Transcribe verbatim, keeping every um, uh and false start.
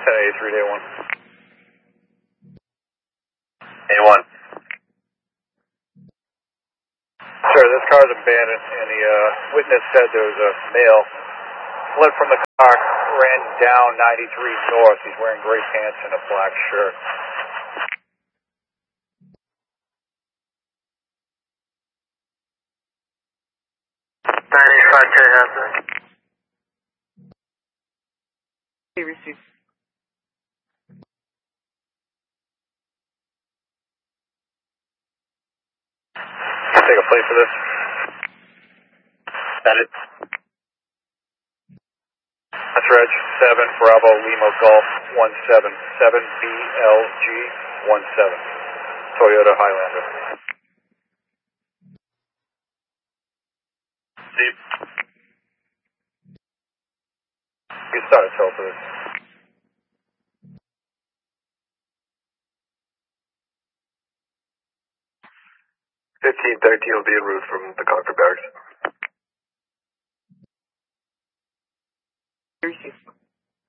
ten eighty-three, day one. A one. Sir, this car's abandoned, and the uh, witness said there was a male fled from the car, ran down ninety-three north. He's wearing gray pants and a black shirt. ninety-five K hazard. He received. Can you take a plate for this? Edit. That's Reg, seven, Bravo, Lima, Golf, one seven, seven B L G, one seven. Toyota Highlander. Deep. You start a tow for this. fifteen thirteen will be en route from the Concord Barracks.